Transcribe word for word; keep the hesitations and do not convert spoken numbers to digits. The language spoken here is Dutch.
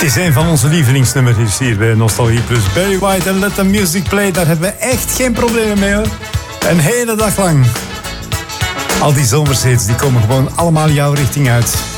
is een van onze lievelingsnummers hier bij Nostalgie Plus. Barry White en Let the Music Play, daar hebben we echt geen problemen mee, hoor. Een hele dag lang. Al die zomershits, die komen gewoon allemaal jouw richting uit.